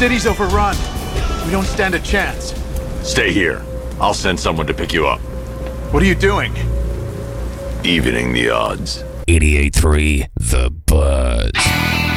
city's overrun. We don't stand a chance. Stay here. I'll send someone to pick you up. What are you doing? Evening the odds. 88.3 The Buzz.